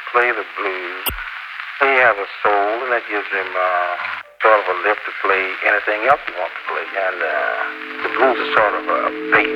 play the blues, he has a soul, and that gives him sort of a lift to play anything else he wants to play. And the blues is sort of a bait.